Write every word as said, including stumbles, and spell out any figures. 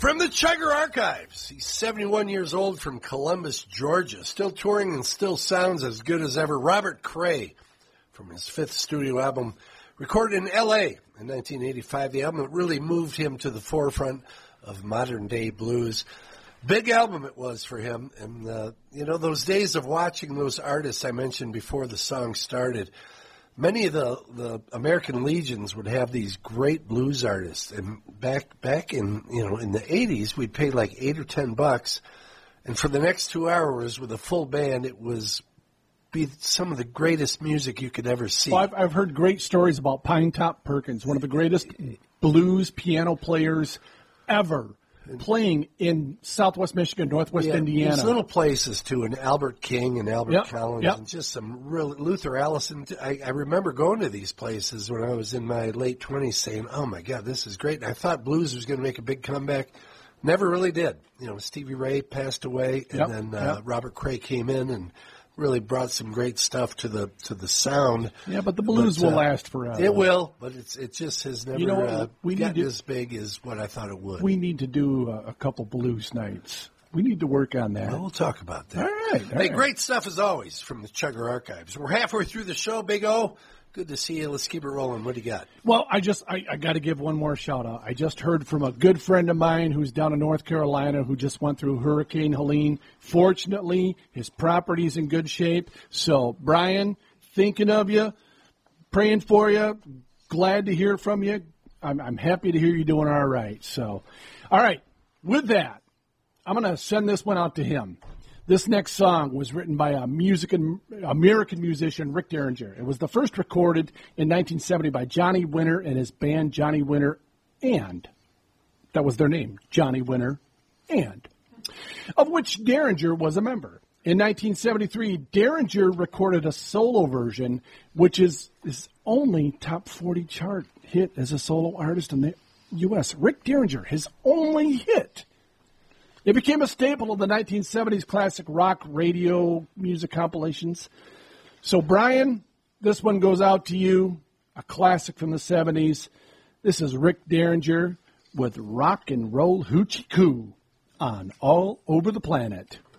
From the Chugger Archives, he's seventy-one years old from Columbus, Georgia, still touring and still sounds as good as ever. Robert Cray, from his fifth studio album, recorded in L A in nineteen eighty-five, the album that really moved him to the forefront of modern-day blues. Big album it was for him, and, uh, you know, those days of watching those artists I mentioned before the song started, many of the, the American Legions would have these great blues artists, and back back in you know in the eighties, we'd pay like eight or ten bucks, and for the next two hours with a full band, it was be some of the greatest music you could ever see. Well, I've, I've heard great stories about Pine Top Perkins, one of the greatest blues piano players ever, playing in Southwest Michigan, Northwest yeah, Indiana. These little places, too, and Albert King and Albert yep, Collins, yep. and just some real, Luther Allison. I, I remember going to these places when I was in my late twenties saying, oh, my God, this is great. And I thought blues was going to make a big comeback. Never really did. You know, Stevie Ray passed away, and yep, then uh, yep. Robert Cray came in and really brought some great stuff to the to the sound. Yeah, but the blues but, uh, will last forever. It will, but it's it just has never you know, uh, we gotten need to, as big as what I thought it would. We need to do a, a couple blues nights. We need to work on that. Well, we'll talk about that. All right. All hey, right. Great stuff as always from the Chugger Archives. We're halfway through the show, Big O. Good to see you. Let's keep it rolling. What do you got? Well, I just I, I got to give one more shout out. I just heard from a good friend of mine who's down in North Carolina who just went through Hurricane Helene. Fortunately, his property's in good shape. So, Brian, thinking of you, praying for you, glad to hear from you. I'm, I'm happy to hear you're doing all right. So, all right, with that, I'm going to send this one out to him. This next song was written by a music American musician, Rick Derringer. It was the first recorded in nineteen seventy by Johnny Winter and his band Johnny Winter and, that was their name, Johnny Winter and, of which Derringer was a member. In nineteen seventy-three, Derringer recorded a solo version, which is his only top forty chart hit as a solo artist in the U S Rick Derringer, his only hit. It became a staple of the nineteen seventies classic rock radio music compilations. So, Brian, this one goes out to you, a classic from the seventies. This is Rick Derringer with Rock and Roll Hoochie Coo on All Over the Planet.